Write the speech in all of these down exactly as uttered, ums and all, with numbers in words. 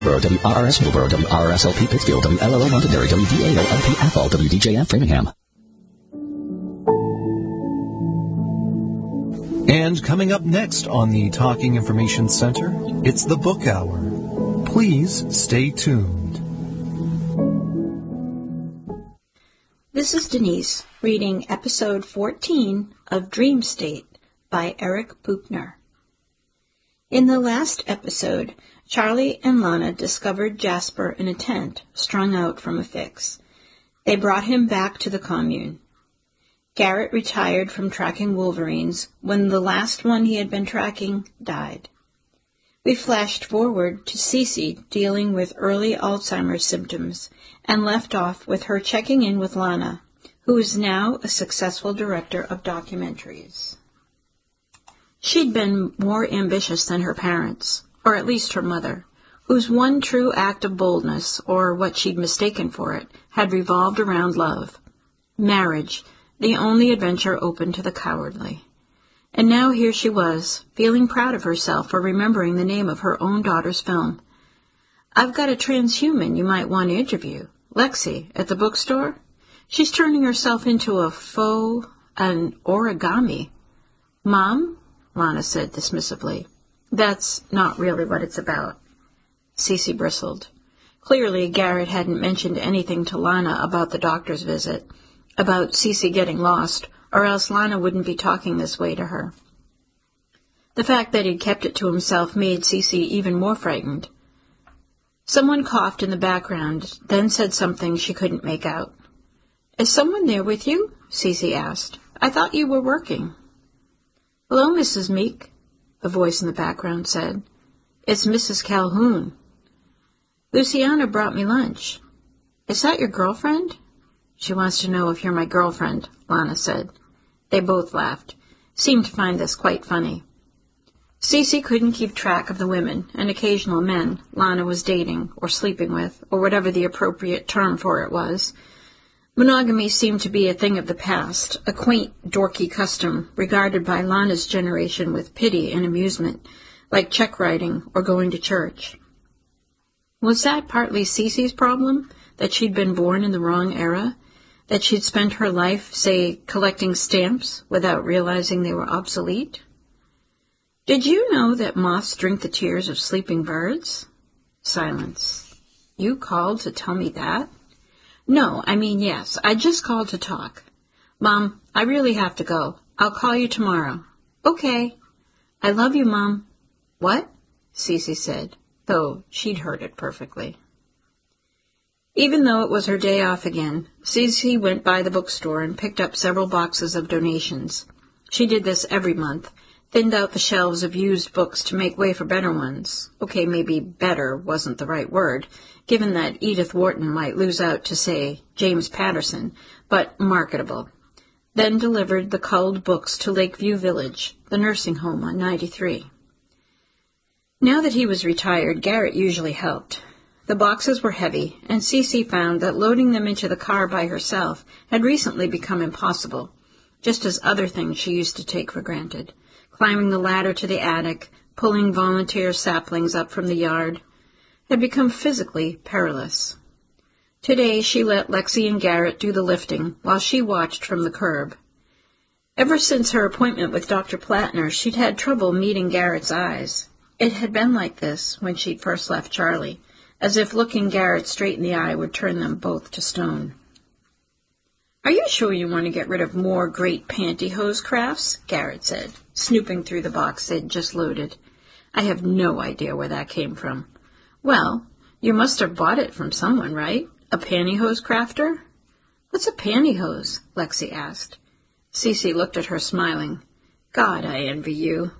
W R R S Wilbur, W R R S L P Pittsfield, W L L O Londonderry, W D A O L P Athol, W D J F Framingham. And coming up next on the Talking Information Center, it's the Book Hour. Please stay tuned. This is Denise reading episode fourteen of Dream State by Eric Buchner. In the last episode, Charlie and Lana discovered Jasper in a tent, strung out from a fix. They brought him back to the commune. Garrett retired from tracking wolverines when the last one he had been tracking died. We flashed forward to Cece dealing with early Alzheimer's symptoms and left off with her checking in with Lana, who is now a successful director of documentaries. She'd been more ambitious than her parents, or at least her mother, whose one true act of boldness, or what she'd mistaken for it, had revolved around love. Marriage, the only adventure open to the cowardly. And now here she was, feeling proud of herself for remembering the name of her own daughter's film. I've got a transhuman you might want to interview, Lexi, at the bookstore. She's turning herself into a faux, an origami. Mom? Lana said dismissively. That's not really what it's about. Cece bristled. Clearly, Garrett hadn't mentioned anything to Lana about the doctor's visit, about Cece getting lost, or else Lana wouldn't be talking this way to her. The fact that he'd kept it to himself made Cece even more frightened. Someone coughed in the background, then said something she couldn't make out. Is someone there with you? Cece asked. I thought you were working. Hello, Missus Meek, the voice in the background said. It's Missus Calhoun. Luciana brought me lunch. Is that your girlfriend? She wants to know if you're my girlfriend, Lana said. They both laughed, seemed to find this quite funny. Cece couldn't keep track of the women and occasional men Lana was dating or sleeping with, or whatever the appropriate term for it was. Monogamy seemed to be a thing of the past, a quaint, dorky custom regarded by Lana's generation with pity and amusement, like check writing or going to church. Was that partly Cece's problem, that she'd been born in the wrong era? That she'd spent her life, say, collecting stamps without realizing they were obsolete? Did you know that moths drink the tears of sleeping birds? Silence. You called to tell me that? No, I mean yes, I just called to talk. Mom, I really have to go. I'll call you tomorrow. Okay. I love you, Mom. What? Cece said, though she'd heard it perfectly. Even though it was her day off again, Cece went by the bookstore and picked up several boxes of donations. She did this every month, thinned out the shelves of used books to make way for better ones. Okay, maybe better wasn't the right word, given that Edith Wharton might lose out to, say, James Patterson, but marketable. Then delivered the culled books to Lakeview Village, the nursing home on ninety-three. Now that he was retired, Garrett usually helped. The boxes were heavy, and Cece found that loading them into the car by herself had recently become impossible, just as other things she used to take for granted. Climbing the ladder to the attic, pulling volunteer saplings up from the yard, had become physically perilous. Today she let Lexi and Garrett do the lifting while she watched from the curb. Ever since her appointment with Doctor Plattner, she'd had trouble meeting Garrett's eyes. It had been like this when she'd first left Charlie, as if looking Garrett straight in the eye would turn them both to stone. Are you sure you want to get rid of more great pantyhose crafts? Garrett said, snooping through the box they'd just loaded. I have no idea where that came from. Well, you must have bought it from someone, right? A pantyhose crafter? What's a pantyhose? Lexi asked. Cece looked at her, smiling. God, I envy you.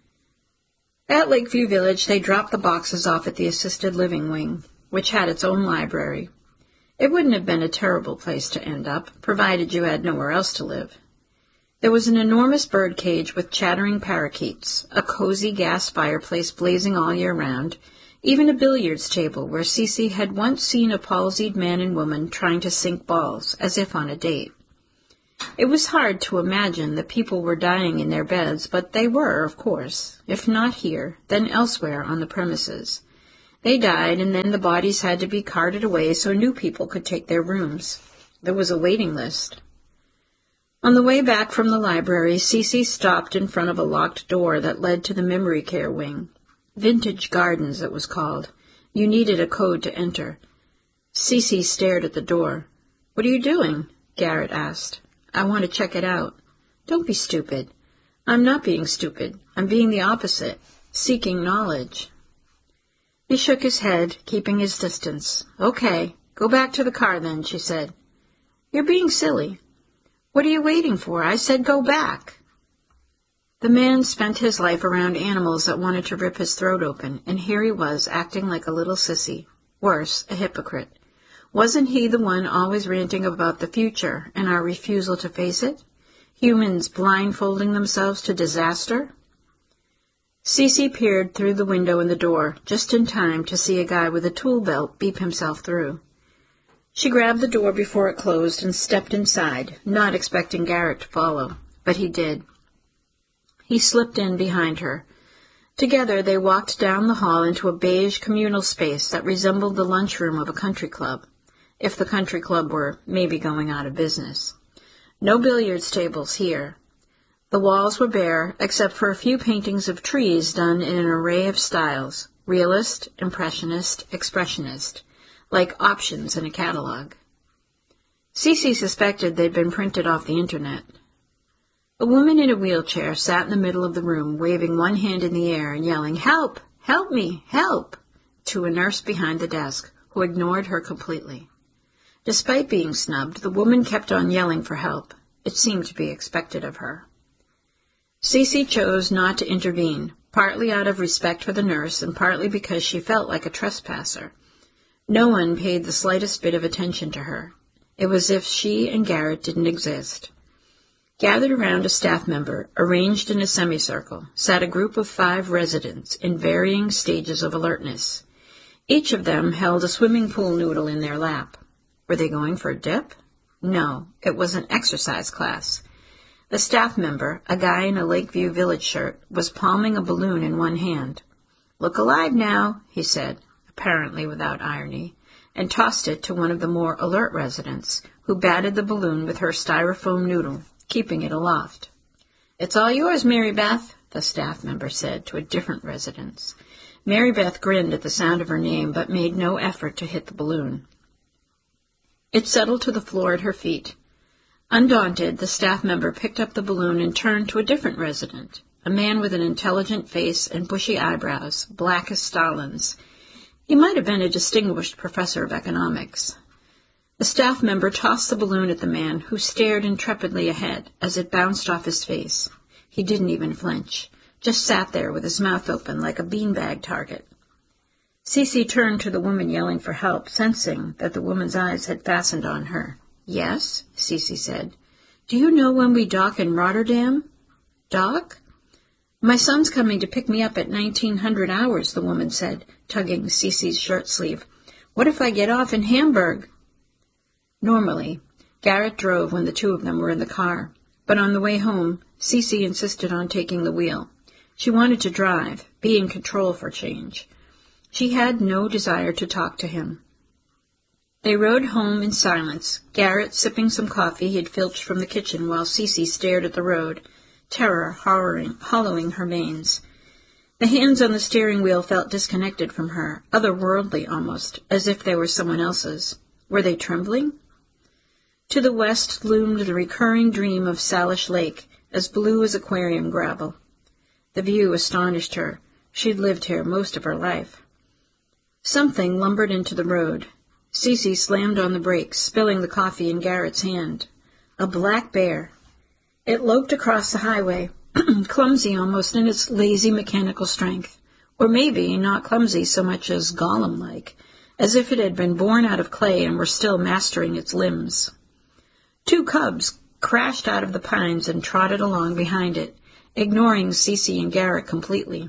At Lakeview Village, they dropped the boxes off at the assisted living wing, which had its own library. It wouldn't have been a terrible place to end up, provided you had nowhere else to live. There was an enormous bird cage with chattering parakeets, a cozy gas fireplace blazing all year round, even a billiards table where Cece had once seen a palsied man and woman trying to sink balls, as if on a date. It was hard to imagine that people were dying in their beds, but they were, of course, if not here, then elsewhere on the premises. They died, and then the bodies had to be carted away so new people could take their rooms. There was a waiting list. On the way back from the library, Cece stopped in front of a locked door that led to the memory care wing. Vintage Gardens, it was called. You needed a code to enter. Cece stared at the door. "What are you doing?" Garrett asked. "I want to check it out." "Don't be stupid." "I'm not being stupid. I'm being the opposite. Seeking knowledge." He shook his head, keeping his distance. "Okay, go back to the car then," she said. "You're being silly." "What are you waiting for? I said go back." The man spent his life around animals that wanted to rip his throat open, and here he was acting like a little sissy. Worse, a hypocrite. Wasn't he the one always ranting about the future and our refusal to face it? Humans blindfolding themselves to disaster? Cece peered through the window in the door, just in time to see a guy with a tool belt beep himself through. She grabbed the door before it closed and stepped inside, not expecting Garrett to follow, but he did. He slipped in behind her. Together they walked down the hall into a beige communal space that resembled the lunchroom of a country club, if the country club were maybe going out of business. No billiards tables here. The walls were bare, except for a few paintings of trees done in an array of styles, realist, impressionist, expressionist, like options in a catalog. Cece suspected they'd been printed off the internet. A woman in a wheelchair sat in the middle of the room, waving one hand in the air and yelling, "Help! Help me! Help!" to a nurse behind the desk, who ignored her completely. Despite being snubbed, the woman kept on yelling for help. It seemed to be expected of her. Cece chose not to intervene, partly out of respect for the nurse and partly because she felt like a trespasser. No one paid the slightest bit of attention to her. It was as if she and Garrett didn't exist. Gathered around a staff member, arranged in a semicircle, sat a group of five residents in varying stages of alertness. Each of them held a swimming pool noodle in their lap. Were they going for a dip? No, it was an exercise class. The staff member, a guy in a Lakeview Village shirt, was palming a balloon in one hand. "Look alive now," he said, apparently without irony, and tossed it to one of the more alert residents, who batted the balloon with her styrofoam noodle, keeping it aloft. "It's all yours, Mary Beth," the staff member said to a different residence. Mary Beth grinned at the sound of her name, but made no effort to hit the balloon. It settled to the floor at her feet. Undaunted, the staff member picked up the balloon and turned to a different resident, a man with an intelligent face and bushy eyebrows, black as Stalin's. He might have been a distinguished professor of economics. The staff member tossed the balloon at the man, who stared intrepidly ahead as it bounced off his face. He didn't even flinch, just sat there with his mouth open like a beanbag target. Cece turned to the woman yelling for help, sensing that the woman's eyes had fastened on her. "Yes," Cece said. "Do you know when we dock in Rotterdam?" "Dock?" "My son's coming to pick me up at nineteen hundred hours," the woman said, tugging Cece's shirt sleeve. "What if I get off in Hamburg?" Normally, Garrett drove when the two of them were in the car, but on the way home, Cece insisted on taking the wheel. She wanted to drive, be in control for change. She had no desire to talk to him. They rode home in silence, Garrett sipping some coffee he had filched from the kitchen while Cece stared at the road, terror hollowing, hollowing her veins. The hands on the steering wheel felt disconnected from her, otherworldly almost, as if they were someone else's. Were they trembling? To the west loomed the recurring dream of Salish Lake, as blue as aquarium gravel. The view astonished her. She'd lived here most of her life. Something lumbered into the road. Cece slammed on the brakes, spilling the coffee in Garrett's hand. A black bear. It loped across the highway, clumsy almost in its lazy mechanical strength, or maybe not clumsy so much as Gollum-like, as if it had been born out of clay and were still mastering its limbs. Two cubs crashed out of the pines and trotted along behind it, ignoring Cece and Garrett completely.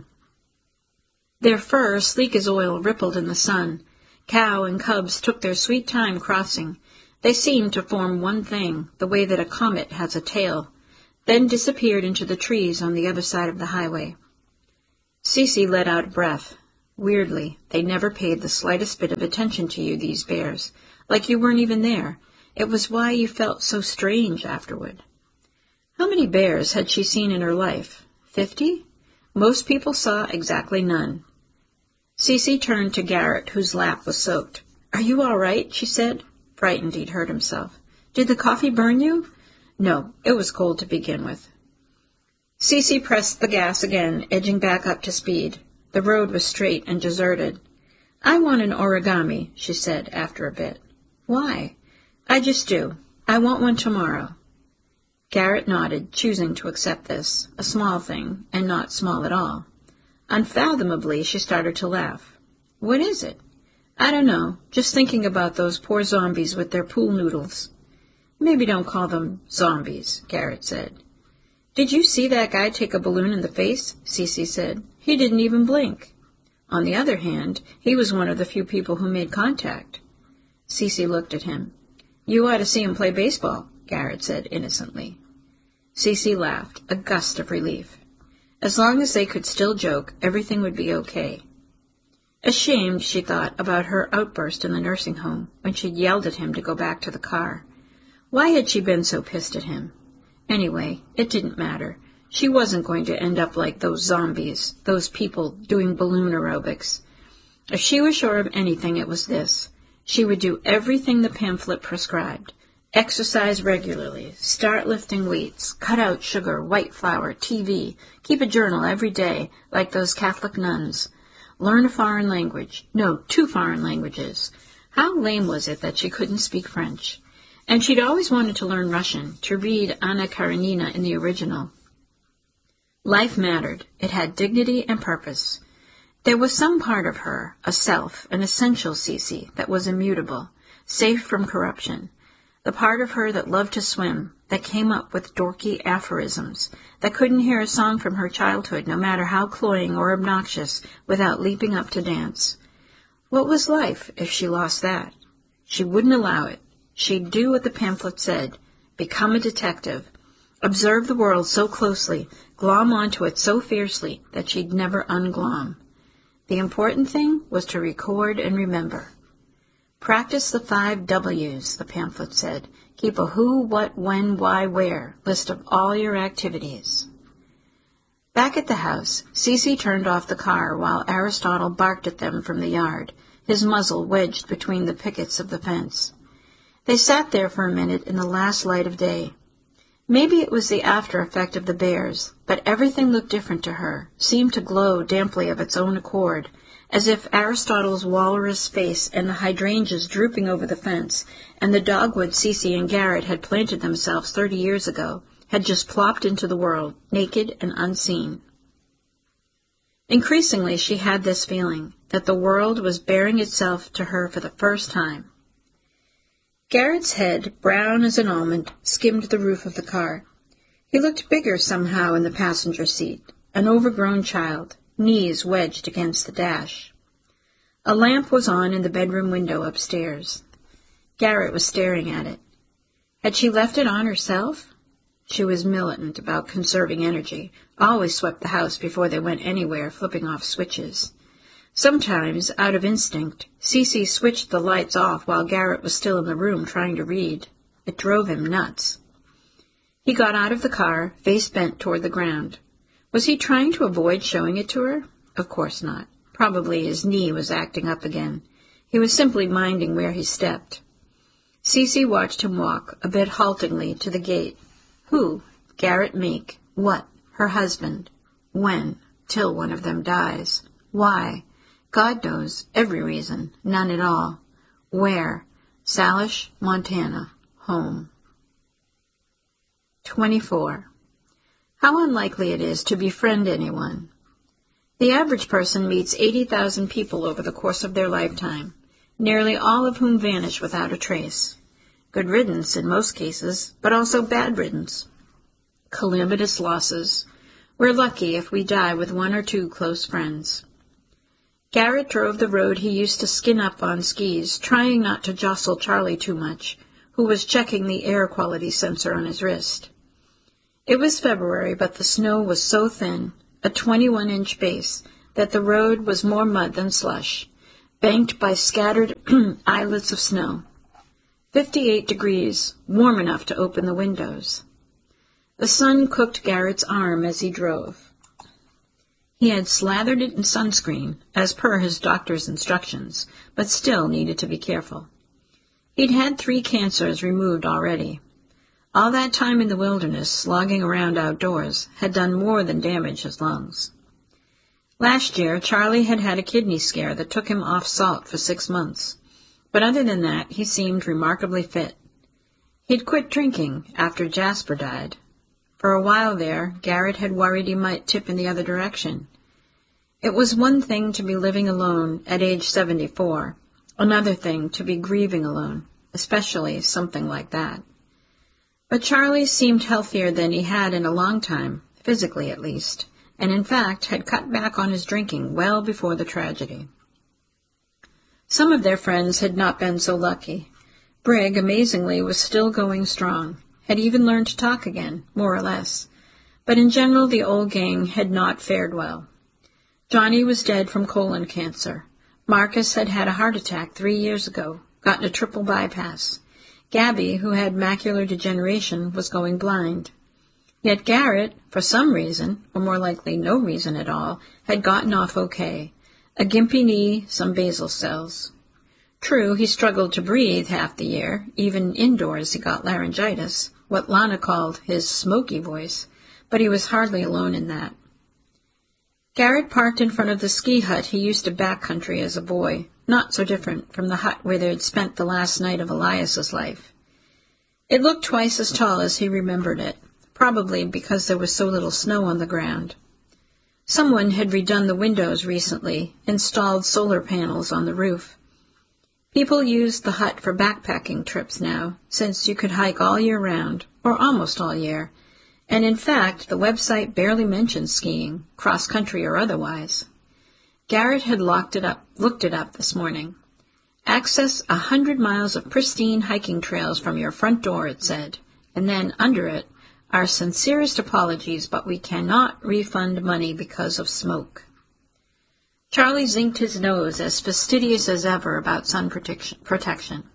Their fur, sleek as oil, rippled in the sun. Cow and cubs took their sweet time crossing. They seemed to form one thing, the way that a comet has a tail, then disappeared into the trees on the other side of the highway. Cece let out a breath. Weirdly, they never paid the slightest bit of attention to you, these bears, like you weren't even there. It was why you felt so strange afterward. How many bears had she seen in her life? Fifty? Most people saw exactly none. Cece turned to Garrett, whose lap was soaked. "Are you all right?" she said, frightened he'd hurt himself. "Did the coffee burn you?" "No, it was cold to begin with." Cece pressed the gas again, edging back up to speed. The road was straight and deserted. "I want an origami," she said after a bit. "Why?" "I just do. I want one tomorrow." Garrett nodded, choosing to accept this, a small thing, and not small at all. Unfathomably, she started to laugh. "What is it?" "I don't know. Just thinking about those poor zombies with their pool noodles." "Maybe don't call them zombies," Garrett said. "Did you see that guy take a balloon in the face?" Cece said. "He didn't even blink. On the other hand, he was one of the few people who made contact." Cece looked at him. "You ought to see him play baseball," Garrett said innocently. Cece laughed, a gust of relief. As long as they could still joke, everything would be okay. Ashamed, she thought, about her outburst in the nursing home when she'd yelled at him to go back to the car. Why had she been so pissed at him? Anyway, it didn't matter. She wasn't going to end up like those zombies, those people doing balloon aerobics. If she was sure of anything, it was this. She would do everything the pamphlet prescribed. Exercise regularly, start lifting weights, cut out sugar, white flour, T V, keep a journal every day, like those Catholic nuns. Learn a foreign language. No, two foreign languages. How lame was it that she couldn't speak French? And she'd always wanted to learn Russian, to read Anna Karenina in the original. Life mattered. It had dignity and purpose. There was some part of her, a self, an essential Cece, that was immutable, safe from corruption. The part of her that loved to swim, that came up with dorky aphorisms, that couldn't hear a song from her childhood, no matter how cloying or obnoxious, without leaping up to dance. What was life if she lost that? She wouldn't allow it. She'd do what the pamphlet said, become a detective, observe the world so closely, glom onto it so fiercely that she'd never unglom. The important thing was to record and remember. Practice the five W's, the pamphlet said. Keep a who, what, when, why, where list of all your activities. Back at the house, Cece turned off the car while Aristotle barked at them from the yard, his muzzle wedged between the pickets of the fence. They sat there for a minute in the last light of day. Maybe it was the after effect of the bears, but everything looked different to her, seemed to glow damply of its own accord, as if Aristotle's walrus face and the hydrangeas drooping over the fence, and the dogwood Cece and Garrett had planted themselves thirty years ago, had just plopped into the world, naked and unseen. Increasingly she had this feeling, that the world was baring itself to her for the first time. Garrett's head, brown as an almond, skimmed the roof of the car. He looked bigger somehow in the passenger seat, an overgrown child, knees wedged against the dash. A lamp was on in the bedroom window upstairs. Garrett was staring at it. Had she left it on herself? She was militant about conserving energy, always swept the house before they went anywhere, flipping off switches. Sometimes, out of instinct, Cece switched the lights off while Garrett was still in the room trying to read. It drove him nuts. He got out of the car, face bent toward the ground. Was he trying to avoid showing it to her? Of course not. Probably his knee was acting up again. He was simply minding where he stepped. Cece watched him walk, a bit haltingly, to the gate. Who? Garrett Meek. What? Her husband. When? Till one of them dies. Why? God knows. Every reason. None at all. Where? Salish, Montana. Home. Twenty-four. How unlikely it is to befriend anyone. The average person meets eighty thousand people over the course of their lifetime, nearly all of whom vanish without a trace. Good riddance in most cases, but also bad riddance. Calamitous losses. We're lucky if we die with one or two close friends. Garrett drove the road he used to skin up on skis, trying not to jostle Charlie too much, who was checking the air quality sensor on his wrist. It was February, but the snow was so thin, a twenty-one inch base, that the road was more mud than slush, banked by scattered islets of snow. Fifty-eight degrees, warm enough to open the windows. The sun cooked Garrett's arm as he drove. He had slathered it in sunscreen, as per his doctor's instructions, but still needed to be careful. He'd had three cancers removed already. All that time in the wilderness, slogging around outdoors, had done more than damage his lungs. Last year, Charlie had had a kidney scare that took him off salt for six months, but other than that, he seemed remarkably fit. He'd quit drinking after Jasper died. For a while there, Garrett had worried he might tip in the other direction. It was one thing to be living alone at age seventy-four, another thing to be grieving alone, especially something like that. But Charlie seemed healthier than he had in a long time, physically at least, and in fact had cut back on his drinking well before the tragedy. Some of their friends had not been so lucky. Brigg, amazingly, was still going strong, had even learned to talk again, more or less, but in general the old gang had not fared well. Johnny was dead from colon cancer. Marcus had had a heart attack three years ago, gotten a triple bypass. Gabby, who had macular degeneration, was going blind. Yet Garrett, for some reason, or more likely no reason at all, had gotten off okay. A gimpy knee, some basal cells. True, he struggled to breathe half the year. Even indoors he got laryngitis, what Lana called his smoky voice, but he was hardly alone in that. Garrett parked in front of the ski hut he used to backcountry as a boy, not so different from the hut where they had spent the last night of Elias's life. It looked twice as tall as he remembered it, probably because there was so little snow on the ground. Someone had redone the windows recently, installed solar panels on the roof. People used the hut for backpacking trips now, since you could hike all year round, or almost all year, and in fact the website barely mentioned skiing, cross-country or otherwise. Garrett had locked it up, looked it up this morning. Access a hundred miles of pristine hiking trails from your front door, it said, and then under it, our sincerest apologies, but we cannot refund money because of smoke. Charlie zinked his nose, as fastidious as ever about sun protection. protection.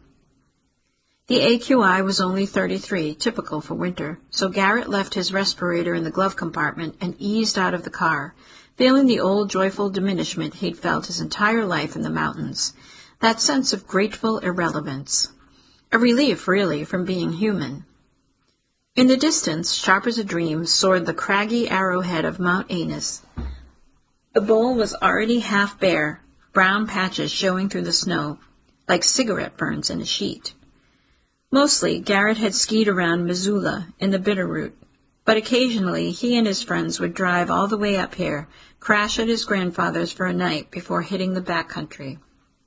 The A Q I was only thirty-three, typical for winter, so Garrett left his respirator in the glove compartment and eased out of the car, feeling the old joyful diminishment he'd felt his entire life in the mountains, that sense of grateful irrelevance. A relief, really, from being human. In the distance, sharp as a dream, soared the craggy arrowhead of Mount Anis. The bowl was already half bare, brown patches showing through the snow, like cigarette burns in a sheet. Mostly, Garrett had skied around Missoula in the Bitterroot, but occasionally he and his friends would drive all the way up here, crash at his grandfather's for a night before hitting the backcountry.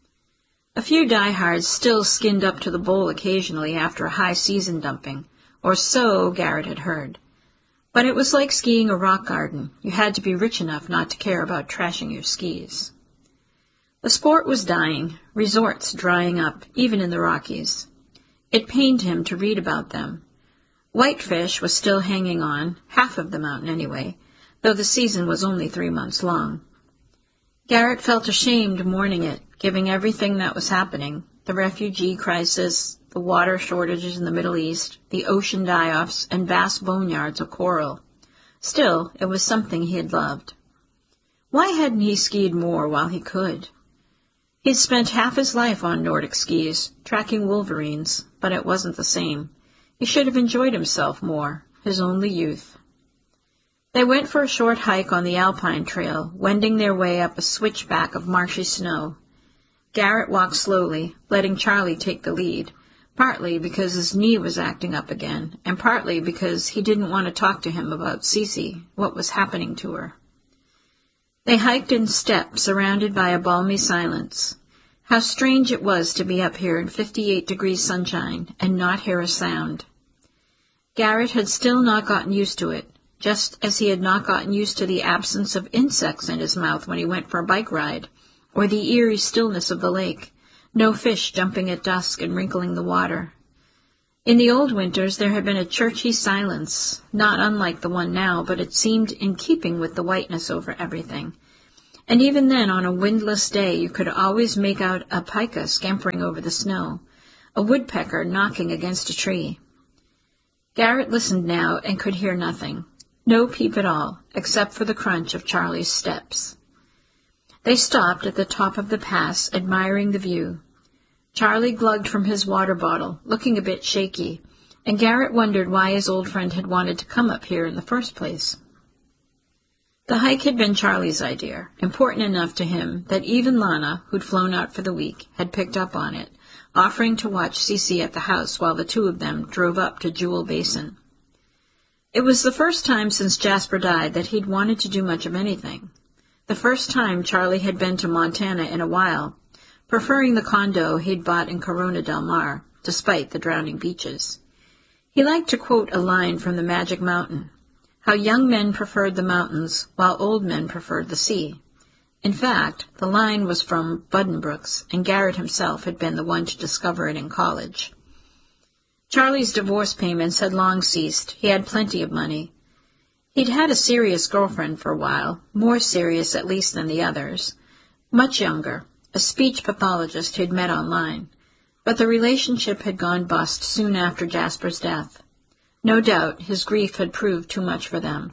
A few diehards still skinned up to the bowl occasionally after a high season dumping, or so Garrett had heard. But it was like skiing a rock garden. You had to be rich enough not to care about trashing your skis. The sport was dying, resorts drying up, even in the Rockies. It pained him to read about them. Whitefish was still hanging on, half of the mountain anyway, though the season was only three months long. Garrett felt ashamed mourning it, giving everything that was happening, the refugee crisis, the water shortages in the Middle East, the ocean die-offs, and vast boneyards of coral. Still, it was something he had loved. Why hadn't he skied more while he could? He'd spent half his life on Nordic skis, tracking wolverines, but it wasn't the same. He should have enjoyed himself more, his only youth. They went for a short hike on the Alpine Trail, wending their way up a switchback of marshy snow. Garrett walked slowly, letting Charlie take the lead, partly because his knee was acting up again, and partly because he didn't want to talk to him about Cece, what was happening to her. They hiked in step, surrounded by a balmy silence. How strange it was to be up here in fifty-eight degrees sunshine and not hear a sound. Garrett had still not gotten used to it, just as he had not gotten used to the absence of insects in his mouth when he went for a bike ride, or the eerie stillness of the lake, no fish jumping at dusk and wrinkling the water. In the old winters there had been a churchy silence, not unlike the one now, but it seemed in keeping with the whiteness over everything, And even then, on a windless day, you could always make out a pika scampering over the snow, a woodpecker knocking against a tree. Garrett listened now and could hear nothing. No peep at all, except for the crunch of Charlie's steps. They stopped at the top of the pass, admiring the view. Charlie glugged from his water bottle, looking a bit shaky, and Garrett wondered why his old friend had wanted to come up here in the first place. The hike had been Charlie's idea, important enough to him that even Lana, who'd flown out for the week, had picked up on it, offering to watch Cece at the house while the two of them drove up to Jewel Basin. It was the first time since Jasper died that he'd wanted to do much of anything. The first time Charlie had been to Montana in a while, preferring the condo he'd bought in Corona del Mar, despite the drowning beaches. He liked to quote a line from the Magic Mountain, how young men preferred the mountains while old men preferred the sea. In fact, the line was from Buddenbrooks, and Garrett himself had been the one to discover it in college. Charlie's divorce payments had long ceased. He had plenty of money. He'd had a serious girlfriend for a while, more serious at least than the others, much younger, a speech pathologist he'd met online, but the relationship had gone bust soon after Jasper's death. No doubt his grief had proved too much for them.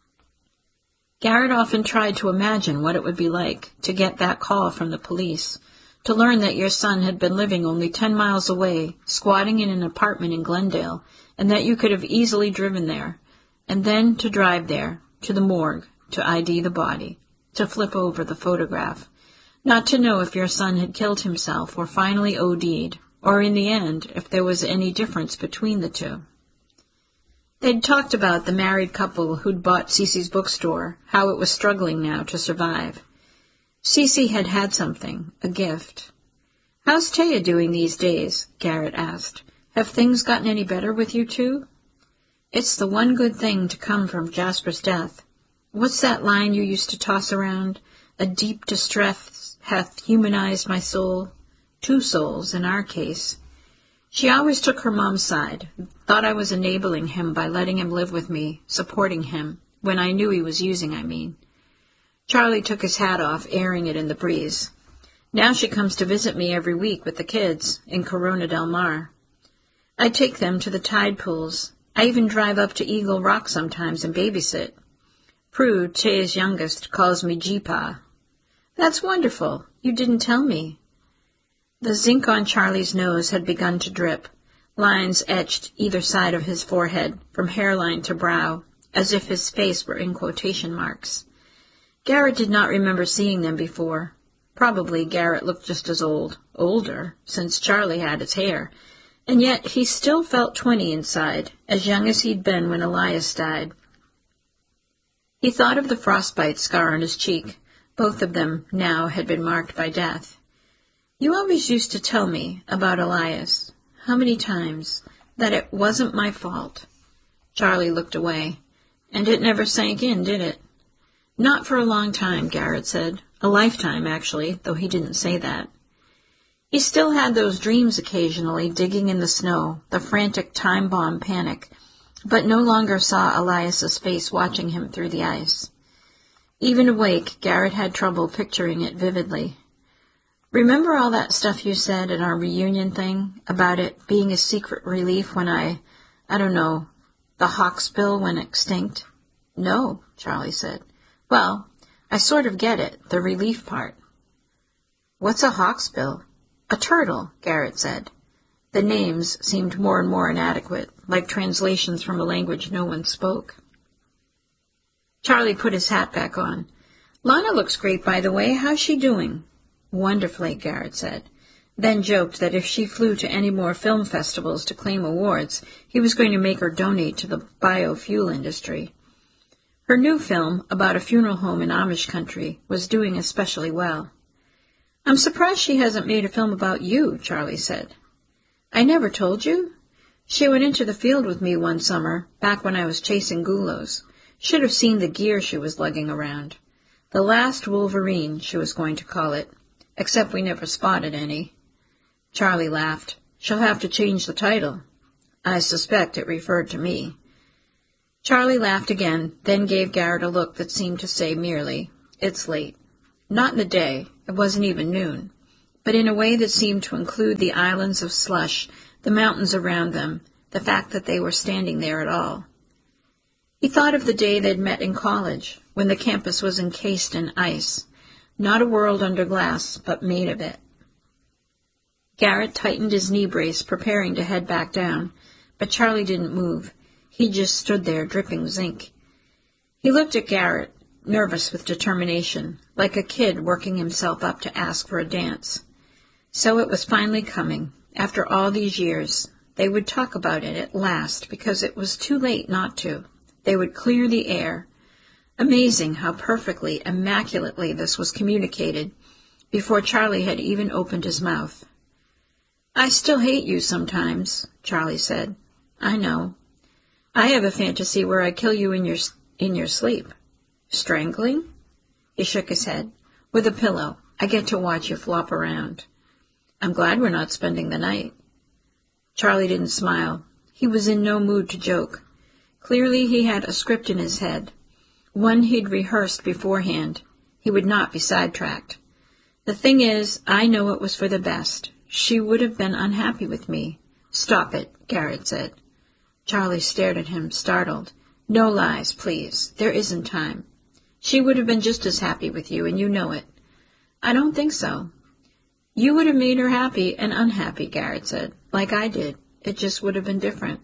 Garrett often tried to imagine what it would be like to get that call from the police, to learn that your son had been living only ten miles away, squatting in an apartment in Glendale, and that you could have easily driven there, and then to drive there, to the morgue, to I D the body, to flip over the photograph, not to know if your son had killed himself or finally O D'd, or in the end, if there was any difference between the two. They'd talked about the married couple who'd bought Cece's bookstore, how it was struggling now to survive. Cece had had something, a gift. "How's Taya doing these days?" Garrett asked. "Have things gotten any better with you two?" "It's the one good thing to come from Jasper's death. What's that line you used to toss around? A deep distress hath humanized my soul. Two souls, in our case. She always took her mom's side, thought I was enabling him by letting him live with me, supporting him, when I knew he was using, I mean." Charlie took his hat off, airing it in the breeze. "Now she comes to visit me every week with the kids, in Corona del Mar. I take them to the tide pools. I even drive up to Eagle Rock sometimes and babysit. Prue, Taya's youngest, calls me G-Pa." "That's wonderful. You didn't tell me." The zinc on Charlie's nose had begun to drip, lines etched either side of his forehead, from hairline to brow, as if his face were in quotation marks. Garrett did not remember seeing them before. Probably Garrett looked just as old, older, since Charlie had his hair, and yet he still felt twenty inside, as young as he'd been when Elias died. He thought of the frostbite scar on his cheek. Both of them now had been marked by death. "You always used to tell me about Elias, how many times, that it wasn't my fault." Charlie looked away. "And it never sank in, did it?" "Not for a long time," Garrett said. "A lifetime, actually, though he didn't say that." He still had those dreams occasionally, digging in the snow, the frantic time bomb panic, but no longer saw Elias's face watching him through the ice. Even awake, Garrett had trouble picturing it vividly. "Remember all that stuff you said at our reunion thing, about it being a secret relief when I, I don't know, the hawksbill went extinct?" "No," Charlie said. "Well, I sort of get it, the relief part." "What's a hawksbill?" "A turtle," Garrett said. The names seemed more and more inadequate, like translations from a language no one spoke. Charlie put his hat back on. "Lana looks great, by the way. How's she doing?" "Wonderfully," Garrett said, then joked that if she flew to any more film festivals to claim awards, he was going to make her donate to the biofuel industry. Her new film, about a funeral home in Amish country, was doing especially well. "I'm surprised she hasn't made a film about you," Charlie said. "I never told you? She went into the field with me one summer, back when I was chasing gulos. Should have seen the gear she was lugging around. The Last Wolverine, she was going to call it, except we never spotted any." Charlie laughed. "She'll have to change the title." I suspect it referred to me. Charlie laughed again, then gave Garrett a look that seemed to say merely, "It's late." Not in the day, it wasn't even noon, but in a way that seemed to include the islands of slush, the mountains around them, the fact that they were standing there at all. He thought of the day they'd met in college, when the campus was encased in ice, not a world under glass, but made of it. Garrett tightened his knee brace, preparing to head back down, but Charlie didn't move. He just stood there, dripping zinc. He looked at Garrett, nervous with determination, like a kid working himself up to ask for a dance. So it was finally coming, after all these years. They would talk about it at last, because it was too late not to. They would clear the air. Amazing how perfectly, immaculately this was communicated, before Charlie had even opened his mouth. "I still hate you sometimes," Charlie said. "I know. I have a fantasy where I kill you in your in your sleep." "Strangling?" He shook his head. "With a pillow. I get to watch you flop around." "I'm glad we're not spending the night." Charlie didn't smile. He was in no mood to joke. Clearly he had a script in his head, one he'd rehearsed beforehand. He would not be sidetracked. "The thing is, I know it was for the best. She would have been unhappy with me." "Stop it," Garrett said. Charlie stared at him, startled. "No lies, please. There isn't time. She would have been just as happy with you, and you know it." "I don't think so." "You would have made her happy and unhappy," Garrett said, "like I did. It just would have been different."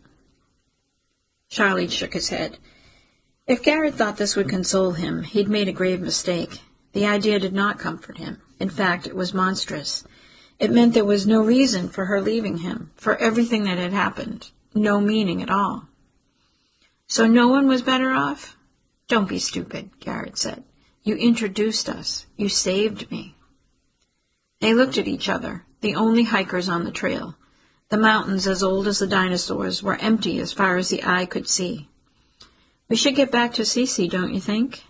Charlie shook his head. If Garrett thought this would console him, he'd made a grave mistake. The idea did not comfort him. In fact, it was monstrous. It meant there was no reason for her leaving him, for everything that had happened. No meaning at all. "So no one was better off?" "Don't be stupid," Garrett said. "You introduced us. You saved me." They looked at each other, the only hikers on the trail. The mountains, as old as the dinosaurs, were empty as far as the eye could see. "We should get back to Cece, don't you think?"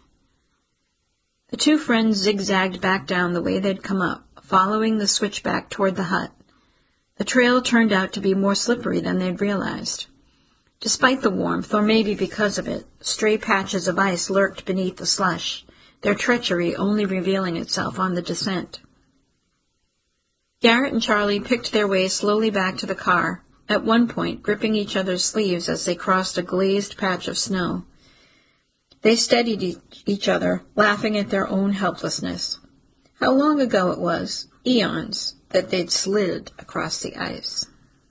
The two friends zigzagged back down the way they'd come up, following the switchback toward the hut. The trail turned out to be more slippery than they'd realized. Despite the warmth, or maybe because of it, stray patches of ice lurked beneath the slush, their treachery only revealing itself on the descent. Garrett and Charlie picked their way slowly back to the car, at one point gripping each other's sleeves as they crossed a glazed patch of snow. They steadied each other, laughing at their own helplessness. How long ago it was, eons, that they'd slid across the ice.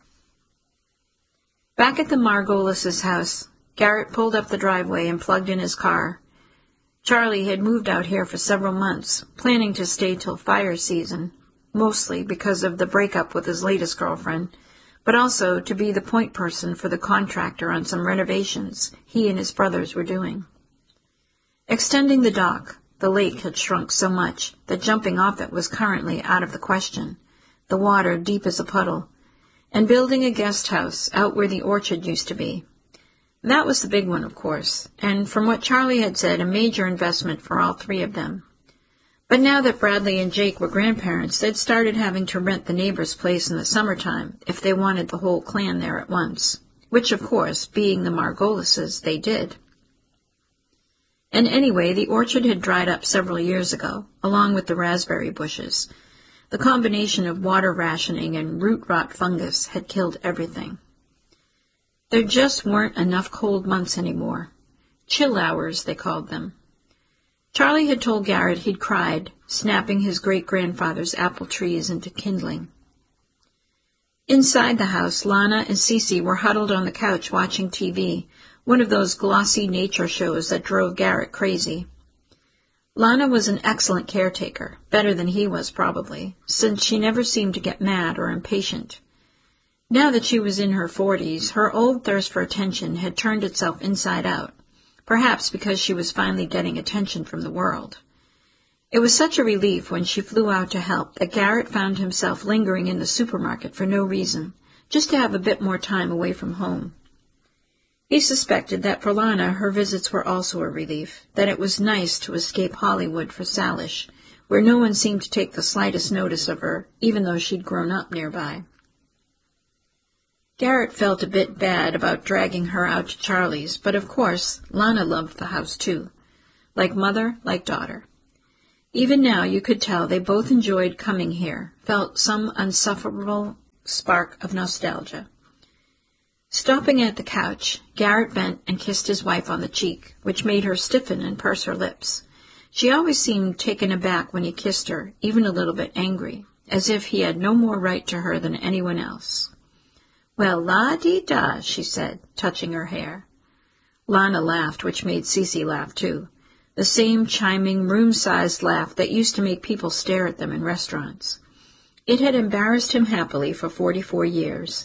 Back at the Margolises' house, Garrett pulled up the driveway and plugged in his car. Charlie had moved out here for several months, planning to stay till fire season, mostly because of the breakup with his latest girlfriend, but also to be the point person for the contractor on some renovations he and his brothers were doing. Extending the dock, the lake had shrunk so much that jumping off it was currently out of the question, the water deep as a puddle, and building a guest house out where the orchard used to be. That was the big one, of course, and from what Charlie had said, a major investment for all three of them. But now that Bradley and Jake were grandparents, they'd started having to rent the neighbor's place in the summertime if they wanted the whole clan there at once, which, of course, being the Margolises, they did. And anyway, the orchard had dried up several years ago, along with the raspberry bushes. The combination of water rationing and root rot fungus had killed everything. There just weren't enough cold months anymore. Chill hours, they called them. Charlie had told Garrett he'd cried, snapping his great-grandfather's apple trees into kindling. Inside the house, Lana and Cece were huddled on the couch watching T V, one of those glossy nature shows that drove Garrett crazy. Lana was an excellent caretaker, better than he was probably, since she never seemed to get mad or impatient. Now that she was in her forties, her old thirst for attention had turned itself inside out, perhaps because she was finally getting attention from the world. It was such a relief when she flew out to help that Garrett found himself lingering in the supermarket for no reason, just to have a bit more time away from home. He suspected that for Lana her visits were also a relief, that it was nice to escape Hollywood for Salish, where no one seemed to take the slightest notice of her, even though she'd grown up nearby. Garrett felt a bit bad about dragging her out to Charlie's, but of course Lana loved the house too. Like mother, like daughter. Even now you could tell they both enjoyed coming here, felt some unsufferable spark of nostalgia. Stopping at the couch, Garrett bent and kissed his wife on the cheek, which made her stiffen and purse her lips. She always seemed taken aback when he kissed her, even a little bit angry, as if he had no more right to her than anyone else. "Well, la-dee-da," she said, touching her hair. Lana laughed, which made Cece laugh too, the same chiming, room-sized laugh that used to make people stare at them in restaurants. It had embarrassed him happily for forty-four years.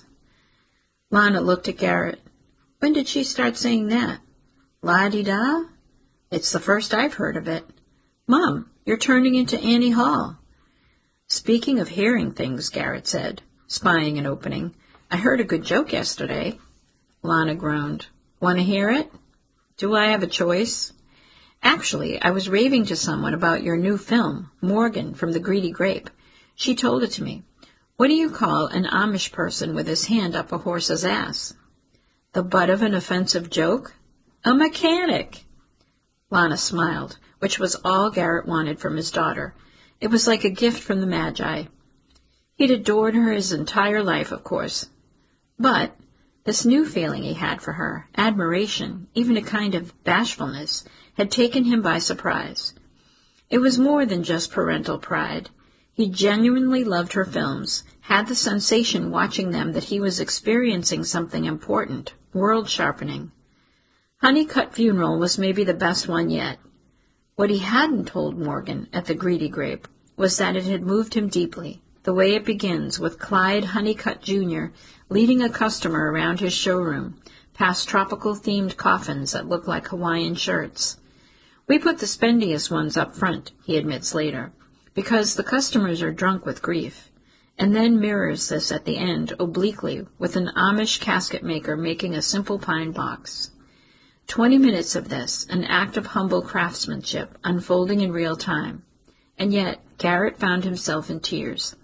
Lana looked at Garrett. "When did she start saying that?" "La-dee-da? It's the first I've heard of it. Mom, you're turning into Annie Hall." "Speaking of hearing things," Garrett said, spying an opening, "I heard a good joke yesterday." Lana groaned. "Want to hear it?" "Do I have a choice?" "Actually, I was raving to someone about your new film, Morgan from the Greedy Grape. She told it to me. What do you call an Amish person with his hand up a horse's ass?" "The butt of an offensive joke?" "A mechanic." Lana smiled, which was all Garrett wanted from his daughter. It was like a gift from the Magi. He'd adored her his entire life, of course. But this new feeling he had for her, admiration, even a kind of bashfulness, had taken him by surprise. It was more than just parental pride. He genuinely loved her films, had the sensation watching them that he was experiencing something important, world-sharpening. Honeycutt Funeral was maybe the best one yet. What he hadn't told Morgan at the Greedy Grape was that it had moved him deeply, the way it begins with Clyde Honeycutt Junior leading a customer around his showroom, past tropical-themed coffins that look like Hawaiian shirts. "We put the spendiest ones up front," he admits later, "because the customers are drunk with grief," and then mirrors this at the end obliquely with an Amish casket maker making a simple pine box. Twenty minutes of this, an act of humble craftsmanship, unfolding in real time. And yet Garrett found himself in tears.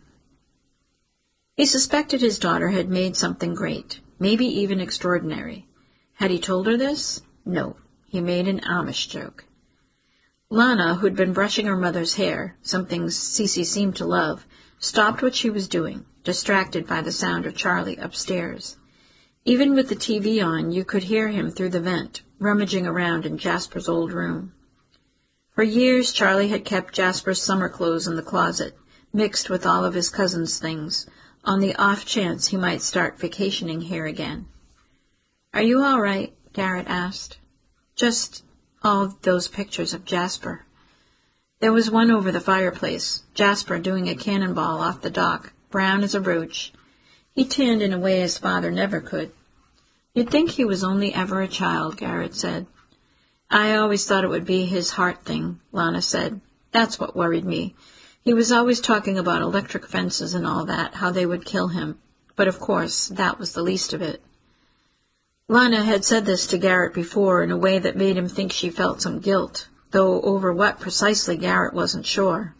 He suspected his daughter had made something great, maybe even extraordinary. Had he told her this? No, he made an Amish joke. Lana, who'd been brushing her mother's hair, something Cece seemed to love, stopped what she was doing, distracted by the sound of Charlie upstairs. Even with the T V on, you could hear him through the vent, rummaging around in Jasper's old room. For years, Charlie had kept Jasper's summer clothes in the closet, mixed with all of his cousin's things, on the off chance he might start vacationing here again. "Are you all right?" Garrett asked. "Just all those pictures of Jasper." There was one over the fireplace, Jasper doing a cannonball off the dock, brown as a roach. He tanned in a way his father never could. "You'd think he was only ever a child," Garrett said. "I always thought it would be his heart thing," Lana said. "That's what worried me. He was always talking about electric fences and all that, how they would kill him. But, of course, that was the least of it." Lana had said this to Garrett before in a way that made him think she felt some guilt, though over what precisely Garrett wasn't sure.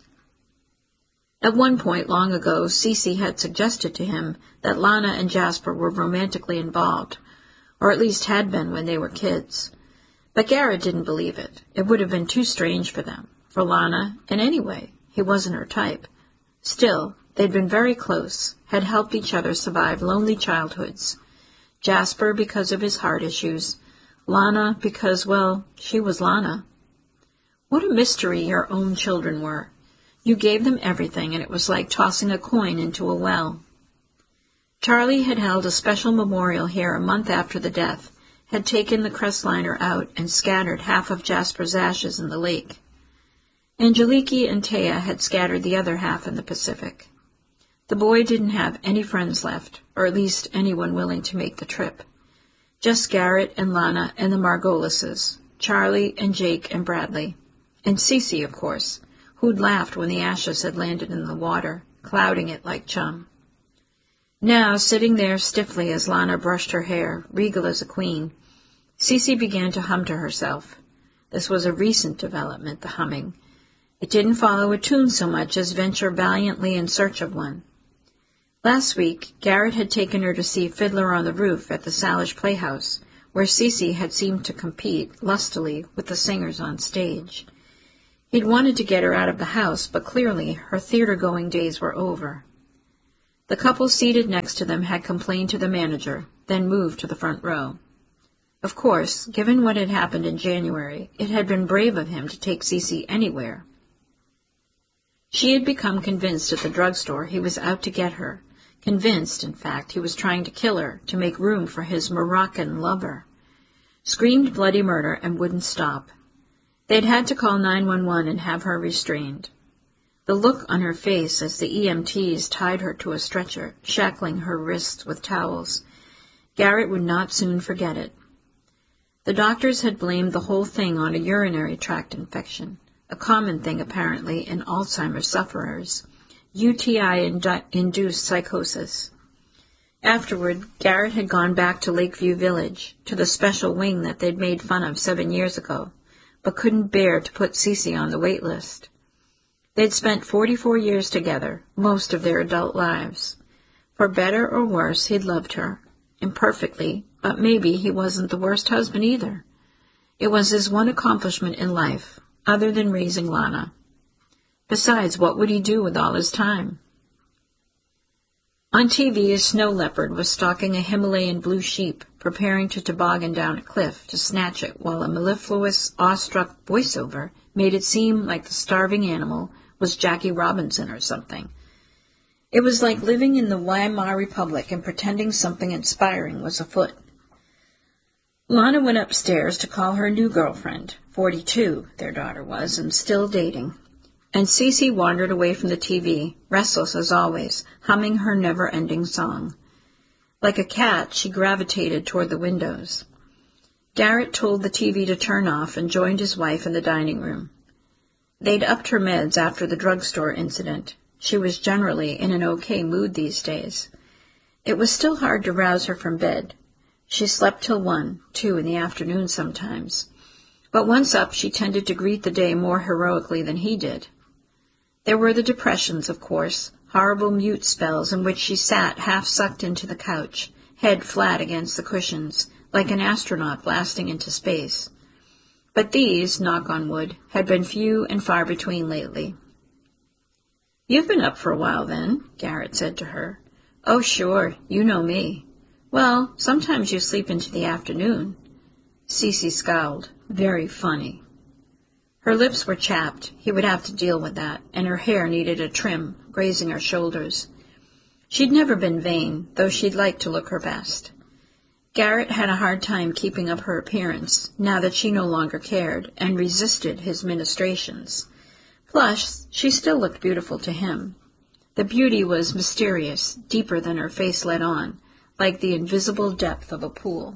At one point long ago, Cece had suggested to him that Lana and Jasper were romantically involved, or at least had been when they were kids. But Garrett didn't believe it. It would have been too strange for them, for Lana, and anyway, he wasn't her type. Still, they'd been very close, had helped each other survive lonely childhoods. Jasper because of his heart issues, Lana because, well, she was Lana. What a mystery your own children were. You gave them everything, and it was like tossing a coin into a well. Charlie had held a special memorial here a month after the death, had taken the Crestliner out and scattered half of Jasper's ashes in the lake. Angeliki and Taya had scattered the other half in the Pacific. The boy didn't have any friends left, or at least anyone willing to make the trip. Just Garrett and Lana and the Margolises, Charlie and Jake and Bradley, and Cece, of course, who'd laughed when the ashes had landed in the water, clouding it like chum. Now, sitting there stiffly as Lana brushed her hair, regal as a queen, Cece began to hum to herself. This was a recent development, the humming. It didn't follow a tune so much as venture valiantly in search of one. Last week, Garrett had taken her to see Fiddler on the Roof at the Salish Playhouse, where Cece had seemed to compete lustily with the singers on stage. He'd wanted to get her out of the house, but clearly her theater-going days were over. The couple seated next to them had complained to the manager, then moved to the front row. Of course, given what had happened in January, it had been brave of him to take Cece anywhere. She had become convinced at the drugstore he was out to get her, convinced, in fact, he was trying to kill her to make room for his Moroccan lover. Screamed bloody murder and wouldn't stop. They'd had to call nine one one and have her restrained. The look on her face as the E M Ts tied her to a stretcher, shackling her wrists with towels. Garrett would not soon forget it. The doctors had blamed the whole thing on a urinary tract infection, a common thing apparently in Alzheimer's sufferers, U T I-induced psychosis. Afterward, Garrett had gone back to Lakeview Village, to the special wing that they'd made fun of seven years ago, but couldn't bear to put Cece on the wait list. They'd spent forty-four years together, most of their adult lives. For better or worse, he'd loved her. Imperfectly, but maybe he wasn't the worst husband either. It was his one accomplishment in life, other than raising Lana. Besides, what would he do with all his time? On T V, a snow leopard was stalking a Himalayan blue sheep, preparing to toboggan down a cliff to snatch it, while a mellifluous, awestruck voiceover made it seem like the starving animal was Jackie Robinson or something. It was like living in the Weimar Republic and pretending something inspiring was afoot. Lana went upstairs to call her new girlfriend, forty-two, their daughter was, and still dating. And Cece wandered away from the T V, restless as always, humming her never-ending song. Like a cat, she gravitated toward the windows. Garrett told the T V to turn off and joined his wife in the dining room. They'd upped her meds after the drugstore incident. She was generally in an okay mood these days. It was still hard to rouse her from bed. She slept till one, two in the afternoon sometimes. But once up, she tended to greet the day more heroically than he did. There were the depressions, of course, horrible mute spells in which she sat half-sucked into the couch, head flat against the cushions, like an astronaut blasting into space. But these, knock on wood, had been few and far between lately. "You've been up for a while, then," Garrett said to her. "Oh, sure, you know me." "Well, sometimes you sleep into the afternoon." Cece scowled. Very funny. Her lips were chapped. He would have to deal with that, and her hair needed a trim, grazing her shoulders. She'd never been vain, though she'd liked to look her best. Garrett had a hard time keeping up her appearance, now that she no longer cared, and resisted his ministrations. Plus, she still looked beautiful to him. The beauty was mysterious, deeper than her face let on, like the invisible depth of a pool.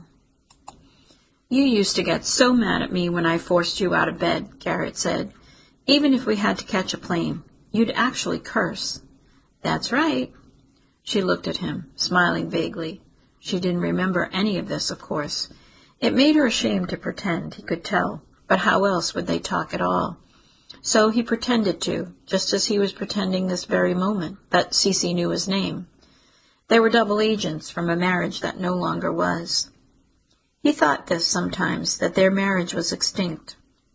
"You used to get so mad at me when I forced you out of bed," Garrett said. "Even if we had to catch a plane, you'd actually curse." "That's right." She looked at him, smiling vaguely. She didn't remember any of this, of course. It made her ashamed to pretend, he could tell, but how else would they talk at all? So he pretended to, just as he was pretending this very moment that Cece knew his name. They were double agents from a marriage that no longer was. He thought this sometimes, that their marriage was extinct.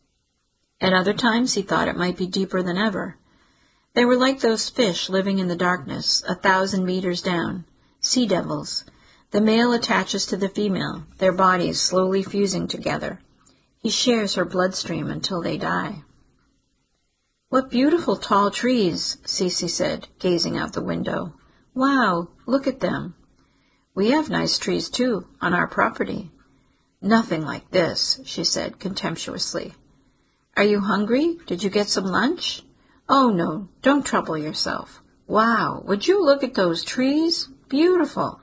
At other times he thought it might be deeper than ever. They were like those fish living in the darkness, a thousand meters down, sea devils. The male attaches to the female, their bodies slowly fusing together. He shares her bloodstream until they die. "What beautiful tall trees," Cece said, gazing out the window. "Wow, look at them." "We have nice trees, too, on our property." "Nothing like this," she said contemptuously. "Are you hungry? Did you get some lunch?" "Oh, no, don't trouble yourself." "Wow, would you look at those trees? Beautiful."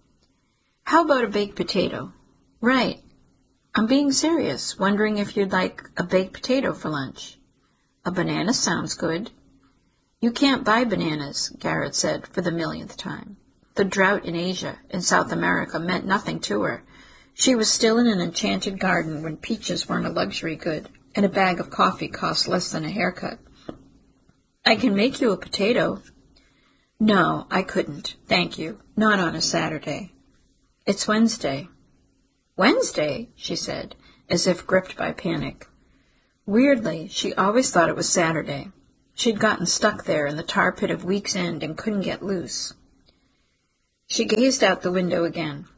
"How about a baked potato?" "Right. I'm being serious, wondering if you'd like a baked potato for lunch." "A banana sounds good." "You can't buy bananas," Garrett said for the millionth time. The drought in Asia, in South America, meant nothing to her. She was still in an enchanted garden when peaches weren't a luxury good, and a bag of coffee cost less than a haircut. "I can make you a potato." "No, I couldn't, thank you. Not on a Saturday." "It's Wednesday." "Wednesday?" she said, as if gripped by panic. Weirdly, she always thought it was Saturday. She'd gotten stuck there in the tar pit of Week's End and couldn't get loose. She gazed out the window again.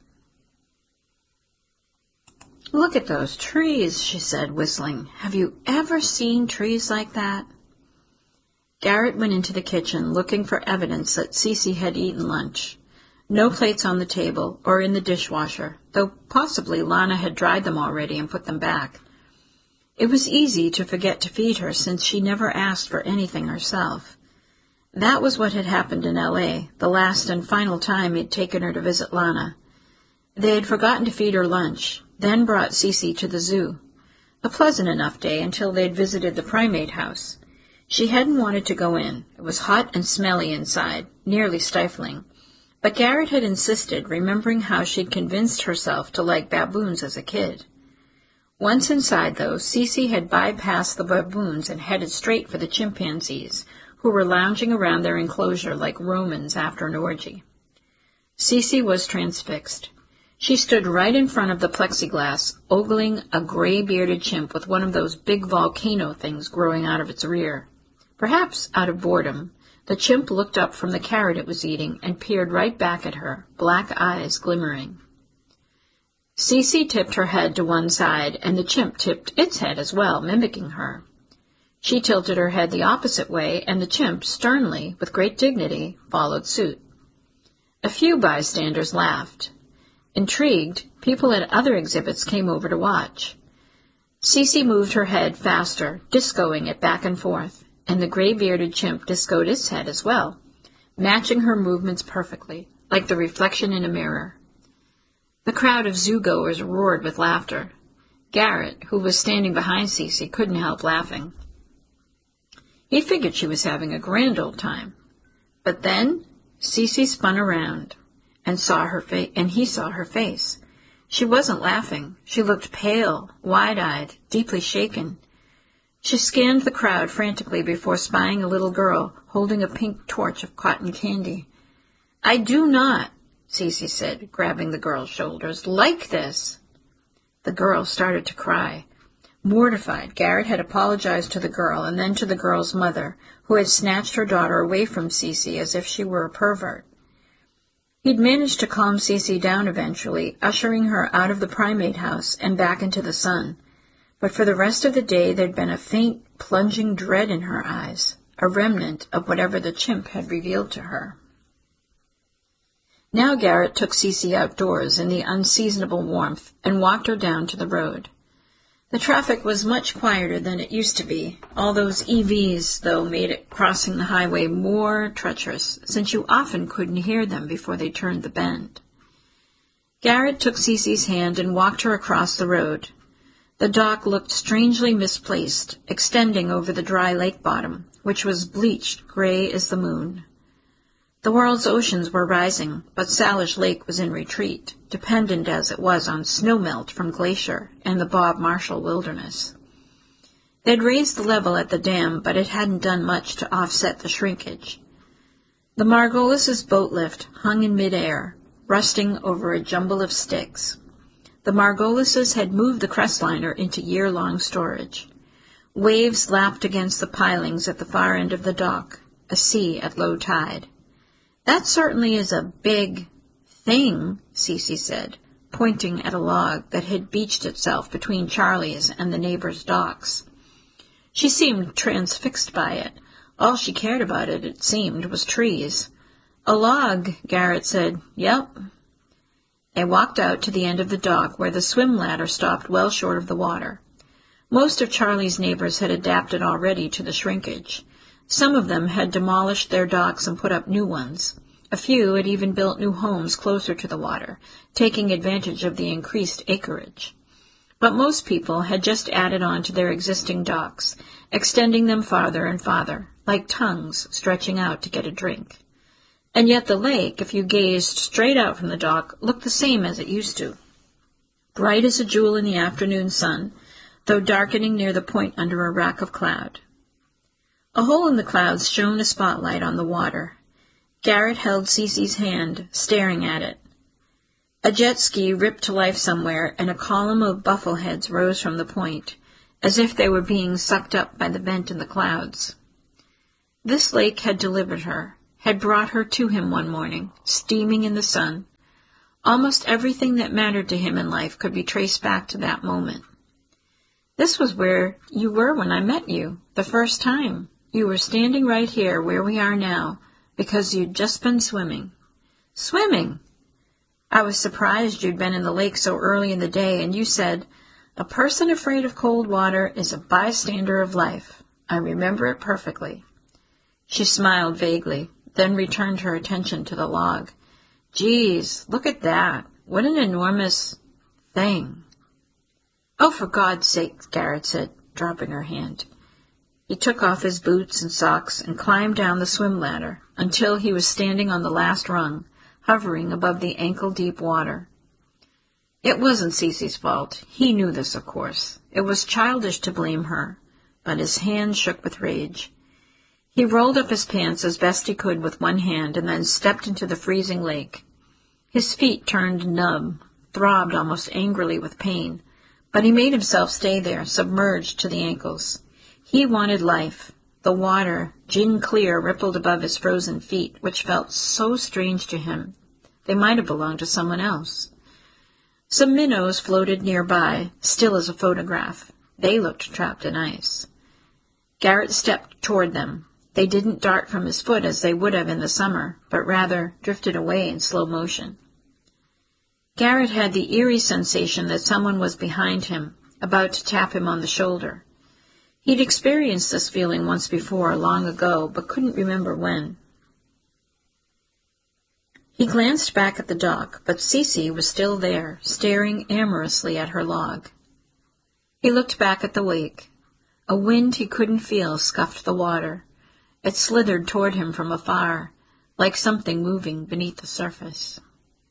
"Look at those trees," she said, whistling. "Have you ever seen trees like that?" Garrett went into the kitchen, looking for evidence that Cece had eaten lunch. No plates on the table or in the dishwasher, though possibly Lana had dried them already and put them back. It was easy to forget to feed her since she never asked for anything herself. That was what had happened in L A, the last and final time he'd taken her to visit Lana. They had forgotten to feed her lunch, then brought Cece to the zoo. A pleasant enough day until they'd visited the primate house. She hadn't wanted to go in. It was hot and smelly inside, nearly stifling. But Garrett had insisted, remembering how she'd convinced herself to like baboons as a kid. Once inside, though, Cece had bypassed the baboons and headed straight for the chimpanzees, who were lounging around their enclosure like Romans after an orgy. Cece was transfixed. She stood right in front of the plexiglass, ogling a gray-bearded chimp with one of those big volcano things growing out of its rear. Perhaps out of boredom, the chimp looked up from the carrot it was eating and peered right back at her, black eyes glimmering. Cece tipped her head to one side, and the chimp tipped its head as well, mimicking her. She tilted her head the opposite way, and the chimp, sternly, with great dignity, followed suit. A few bystanders laughed. Intrigued, people at other exhibits came over to watch. Cece moved her head faster, discoing it back and forth, and the gray-bearded chimp discoed its head as well, matching her movements perfectly, like the reflection in a mirror. The crowd of zoo-goers roared with laughter. Garrett, who was standing behind Cece, couldn't help laughing. He figured she was having a grand old time. But then Cece spun around and saw her fa- and he saw her face. She wasn't laughing. She looked pale, wide-eyed, deeply shaken. She scanned the crowd frantically before spying a little girl holding a pink torch of cotton candy. "I do not," Cece said, grabbing the girl's shoulders, "like this." The girl started to cry. Mortified, Garrett had apologized to the girl and then to the girl's mother, who had snatched her daughter away from Cece as if she were a pervert. He'd managed to calm Cece down eventually, ushering her out of the primate house and back into the sun. But for the rest of the day there'd been a faint, plunging dread in her eyes, a remnant of whatever the chimp had revealed to her. Now Garrett took Cece outdoors in the unseasonable warmth and walked her down to the road. The traffic was much quieter than it used to be. All those E Vs, though, made it crossing the highway more treacherous, since you often couldn't hear them before they turned the bend. Garrett took Cece's hand and walked her across the road. The dock looked strangely misplaced, extending over the dry lake bottom, which was bleached gray as the moon. The world's oceans were rising, but Salish Lake was in retreat, dependent as it was on snowmelt from glacier and the Bob Marshall wilderness. They'd raised the level at the dam, but it hadn't done much to offset the shrinkage. The Margolis's boat lift hung in midair, rusting over a jumble of sticks. The Margolises had moved the Crestliner into year-long storage. Waves lapped against the pilings at the far end of the dock, a sea at low tide. "That certainly is a big thing," Cece said, pointing at a log that had beached itself between Charlie's and the neighbor's docks. She seemed transfixed by it. All she cared about it, it seemed, was trees. "A log," Garrett said. "Yep." They walked out to the end of the dock where the swim ladder stopped well short of the water. Most of Charlie's neighbors had adapted already to the shrinkage. Some of them had demolished their docks and put up new ones. A few had even built new homes closer to the water, taking advantage of the increased acreage. But most people had just added on to their existing docks, extending them farther and farther, like tongues stretching out to get a drink. And yet the lake, if you gazed straight out from the dock, looked the same as it used to. Bright as a jewel in the afternoon sun, though darkening near the point under a rack of cloud. A hole in the clouds shone a spotlight on the water. Garrett held Cece's hand, staring at it. A jet ski ripped to life somewhere, and a column of buffleheads rose from the point, as if they were being sucked up by the vent in the clouds. This lake had delivered her, had brought her to him one morning, steaming in the sun. Almost everything that mattered to him in life could be traced back to that moment. This was where you were when I met you, the first time. You were standing right here where we are now, because you'd just been swimming. Swimming! I was surprised you'd been in the lake so early in the day, and you said, "A person afraid of cold water is a bystander of life." I remember it perfectly. She smiled vaguely, then returned her attention to the log. Geez, look at that. What an enormous thing. Oh, for God's sake, Garrett said, dropping her hand. He took off his boots and socks and climbed down the swim ladder until he was standing on the last rung, hovering above the ankle-deep water. It wasn't Cece's fault. He knew this, of course. It was childish to blame her, but his hand shook with rage. He rolled up his pants as best he could with one hand and then stepped into the freezing lake. His feet turned numb, throbbed almost angrily with pain, but he made himself stay there, submerged to the ankles. He wanted life. The water, gin-clear, rippled above his frozen feet, which felt so strange to him. They might have belonged to someone else. Some minnows floated nearby, still as a photograph. They looked trapped in ice. Garrett stepped toward them. They didn't dart from his foot as they would have in the summer, but rather drifted away in slow motion. Garrett had the eerie sensation that someone was behind him, about to tap him on the shoulder. He'd experienced this feeling once before, long ago, but couldn't remember when. He glanced back at the dock, but Cece was still there, staring amorously at her log. He looked back at the wake. A wind he couldn't feel scuffed the water. It slithered toward him from afar, like something moving beneath the surface.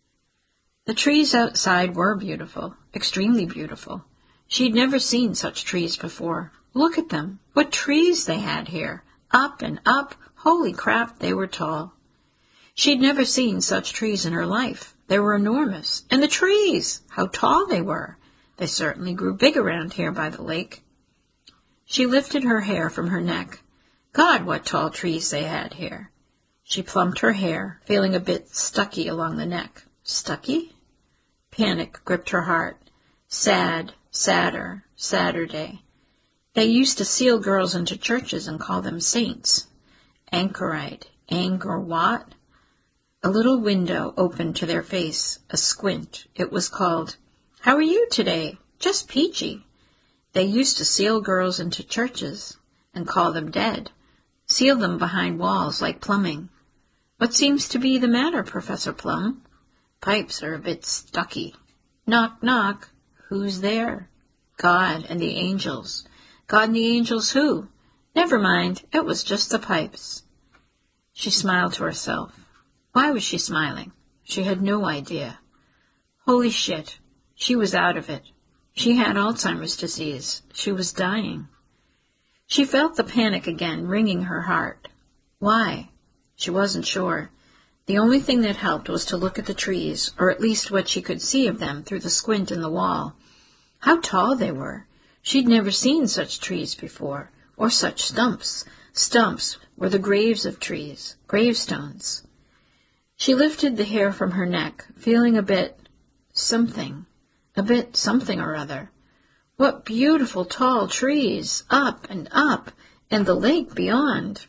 The trees outside were beautiful, extremely beautiful. She'd never seen such trees before. Look at them. What trees they had here. Up and up. Holy crap, they were tall. She'd never seen such trees in her life. They were enormous. And the trees! How tall they were. They certainly grew big around here by the lake. She lifted her hair from her neck. God, what tall trees they had here. She plumped her hair, feeling a bit stucky along the neck. Stucky? Panic gripped her heart. Sad, sadder, Saturday. They used to seal girls into churches and call them saints. Anchorite, Angkor what? A little window opened to their face, a squint. It was called, "How are you today?" Just peachy. They used to seal girls into churches and call them dead. Seal them behind walls like plumbing. What seems to be the matter, Professor Plum? Pipes are a bit stucky. Knock, knock. Who's there? God and the angels. God and the angels who? Never mind, it was just the pipes. She smiled to herself. Why was she smiling? She had no idea. Holy shit, she was out of it. She had Alzheimer's disease. She was dying. She felt the panic again, wringing her heart. Why? She wasn't sure. The only thing that helped was to look at the trees, or at least what she could see of them through the squint in the wall. How tall they were! She'd never seen such trees before, or such stumps. Stumps were the graves of trees, gravestones. She lifted the hair from her neck, feeling a bit something, a bit something or other. What beautiful tall trees, up and up, and the lake beyond.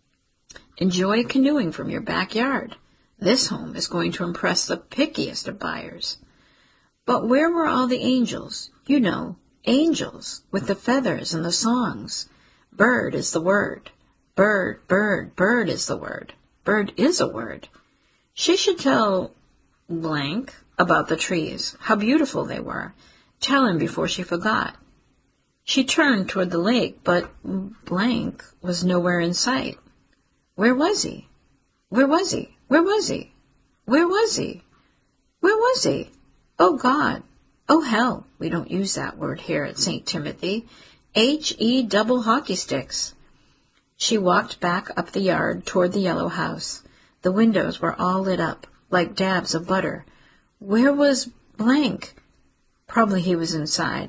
Enjoy canoeing from your backyard. This home is going to impress the pickiest of buyers. But where were all the angels? You know, angels, with the feathers and the songs. Bird is the word. Bird, bird, bird is the word. Bird is a word. She should tell blank about the trees, how beautiful they were. Tell him before she forgot. She turned toward the lake, but blank was nowhere in sight. Where was he? Where was he? Where was he? Where was he? Where was he? Oh, God. Oh, hell. We don't use that word here at Saint Timothy. H-E double hockey sticks. She walked back up the yard toward the yellow house. The windows were all lit up, like dabs of butter. Where was blank? Probably he was inside.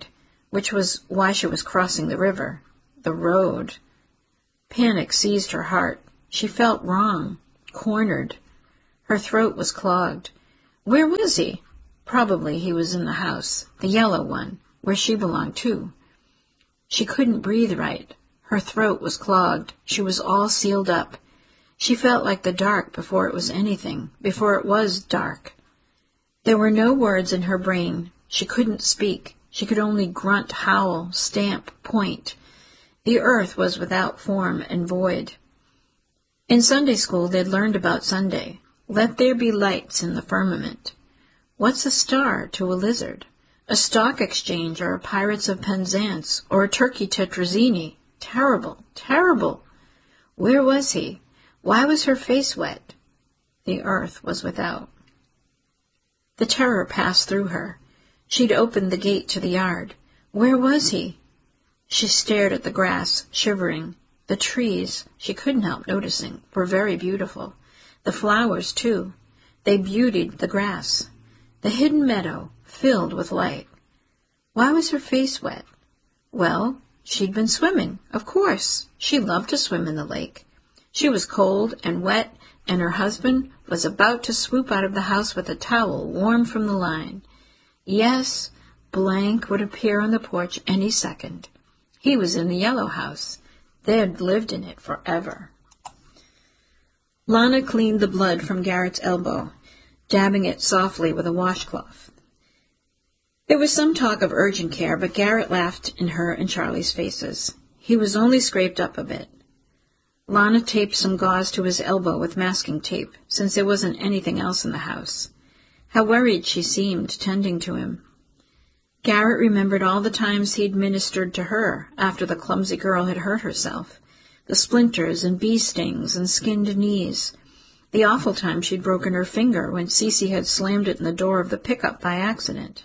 which was why she was crossing the river. The road. Panic seized her heart. She felt wrong, cornered. Her throat was clogged. Where was he? Probably he was in the house, the yellow one, where she belonged too. She couldn't breathe right. Her throat was clogged. She was all sealed up. She felt like the dark before it was anything, before it was dark. There were no words in her brain. She couldn't speak. She could only grunt, howl, stamp, point. The earth was without form and void. In Sunday school they'd learned about Sunday. Let there be lights in the firmament. What's a star to a lizard? A stock exchange or a Pirates of Penzance or a turkey tetrazzini? Terrible, terrible. Where was he? Why was her face wet? The earth was without. The terror passed through her. She'd opened the gate to the yard. Where was he? She stared at the grass, shivering. The trees, she couldn't help noticing, were very beautiful. The flowers, too. They beautied the grass. The hidden meadow, filled with light. Why was her face wet? Well, she'd been swimming, of course. She loved to swim in the lake. She was cold and wet, and her husband was about to swoop out of the house with a towel warm from the line. Yes, Blank would appear on the porch any second. He was in the yellow house. They'd lived in it forever. Lana cleaned the blood from Garrett's elbow, dabbing it softly with a washcloth. There was some talk of urgent care, but Garrett laughed in her and Charlie's faces. He was only scraped up a bit. Lana taped some gauze to his elbow with masking tape, since there wasn't anything else in the house. How worried she seemed, tending to him. Garrett remembered all the times he'd ministered to her after the clumsy girl had hurt herself, the splinters and bee stings and skinned knees, the awful time she'd broken her finger when Cece had slammed it in the door of the pickup by accident.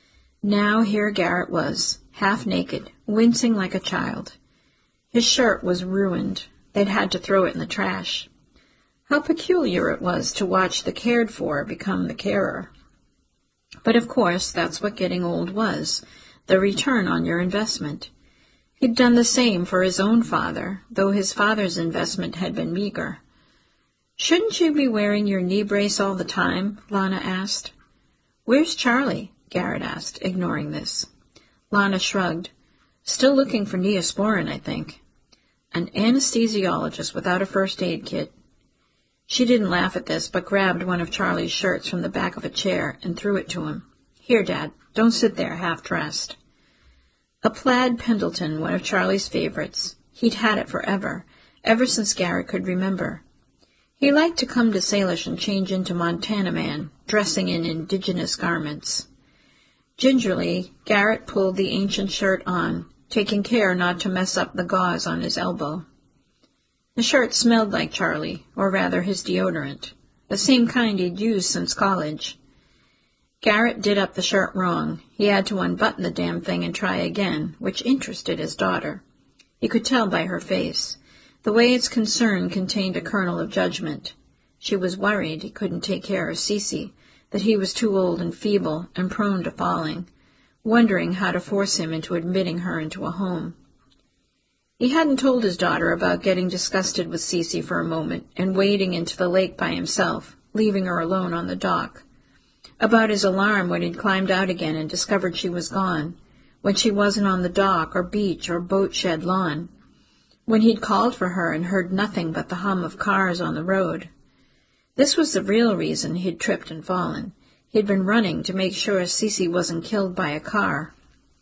Now here Garrett was, half naked, wincing like a child. His shirt was ruined. They'd had to throw it in the trash. How peculiar it was to watch the cared-for become the carer. But of course, that's what getting old was, the return on your investment. He'd done the same for his own father, though his father's investment had been meager. "Shouldn't you be wearing your knee brace all the time?" Lana asked. "Where's Charlie?" Garrett asked, ignoring this. Lana shrugged. "Still looking for Neosporin, I think." An anesthesiologist without a first aid kit. She didn't laugh at this, but grabbed one of Charlie's shirts from the back of a chair and threw it to him. "Here, Dad, don't sit there half-dressed." A plaid Pendleton, one of Charlie's favorites. He'd had it forever, ever since Garrett could remember. He liked to come to Salish and change into Montana man, dressing in indigenous garments. Gingerly, Garrett pulled the ancient shirt on, taking care not to mess up the gauze on his elbow. The shirt smelled like Charlie, or rather his deodorant, the same kind he'd used since college. Garrett did up the shirt wrong. He had to unbutton the damn thing and try again, which interested his daughter. He could tell by her face. The way its concern contained a kernel of judgment. She was worried he couldn't take care of Cece, that he was too old and feeble and prone to falling, wondering how to force him into admitting her into a home. He hadn't told his daughter about getting disgusted with Cece for a moment and wading into the lake by himself, leaving her alone on the dock. About his alarm when he'd climbed out again and discovered she was gone, when she wasn't on the dock or beach or boat shed lawn, when he'd called for her and heard nothing but the hum of cars on the road. This was the real reason he'd tripped and fallen. He'd been running to make sure Cece wasn't killed by a car.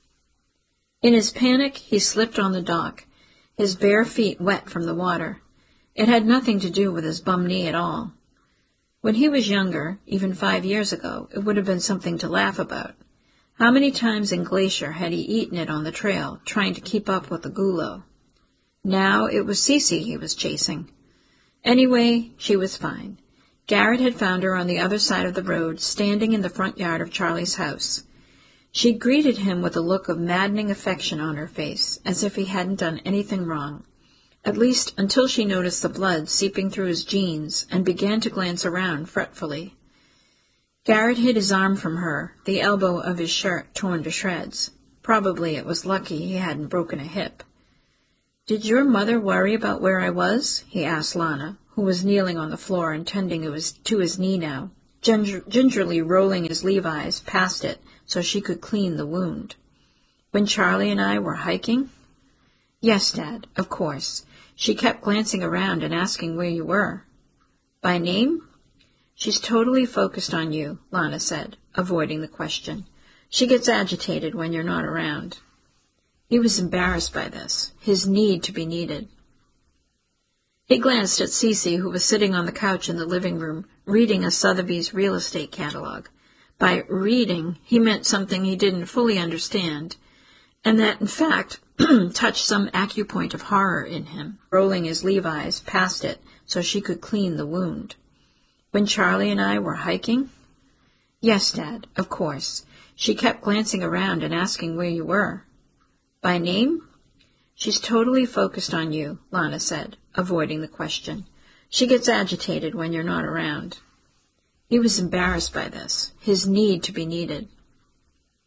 In his panic, he slipped on the dock, his bare feet wet from the water. It had nothing to do with his bum knee at all. When he was younger, even five years ago, it would have been something to laugh about. How many times in Glacier had he eaten it on the trail, trying to keep up with the gulo? Now it was Cece he was chasing. Anyway, she was fine. Garrett had found her on the other side of the road, standing in the front yard of Charlie's house. She greeted him with a look of maddening affection on her face, as if he hadn't done anything wrong, at least until she noticed the blood seeping through his jeans and began to glance around fretfully. Garrett hid his arm from her, the elbow of his shirt torn to shreds. Probably it was lucky he hadn't broken a hip. "Did your mother worry about where I was?" he asked Lana, who was kneeling on the floor and tending to his, to his knee now, ginger, gingerly rolling his Levi's past it so she could clean the wound. "When Charlie and I were hiking?" "Yes, Dad, of course. She kept glancing around and asking where you were." "By name?" "She's totally focused on you," Lana said, avoiding the question. "She gets agitated when you're not around." He was embarrassed by this, his need to be needed. He glanced at Cece, who was sitting on the couch in the living room, reading a Sotheby's real estate catalog. By reading, he meant something he didn't fully understand, and that, in fact, touched some acupoint of horror in him, rolling his Levi's past it so she could clean the wound. "When Charlie and I were hiking?" "Yes, Dad, of course. She kept glancing around and asking where you were." "By name?" "She's totally focused on you," Lana said, avoiding the question. "She gets agitated when you're not around." He was embarrassed by this, his need to be needed.